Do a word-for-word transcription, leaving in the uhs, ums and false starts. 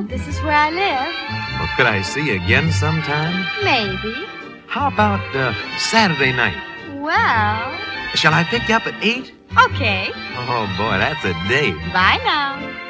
don't. This is where I live. Well, could I see you again sometime? Maybe. How about uh, Saturday night? Well... Shall I pick you up at eight? Okay. Oh, boy, that's a date. Bye now.